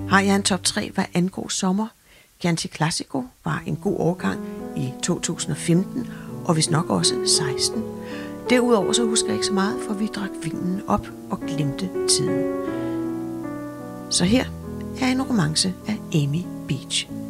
Har jeg en top 3, hvad angår sommer? Chianti Classico var en god årgang i 2015, og vist nok også 16. Derudover så husker jeg ikke så meget, for vi drak vinen op og glemte tiden. Så her er en romance af Amy Beach.